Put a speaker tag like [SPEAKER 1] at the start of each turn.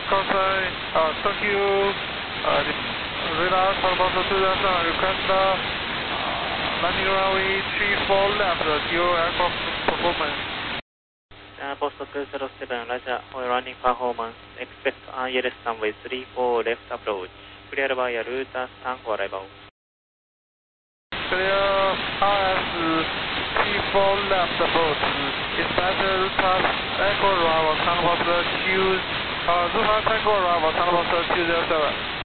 [SPEAKER 1] cosine, Tokyo, radar Thunderbird 207, request landing runway 34 left, your aircraft performance.
[SPEAKER 2] Post 207, Roger, for running performance, expect ILS runway 34 left approach, clear via route Tango arrival.
[SPEAKER 1] Clear RS 34 left approach, expect route Echo arrival, Thunderbird 2, Zhuhai Tango arrival, Thunderbird 207.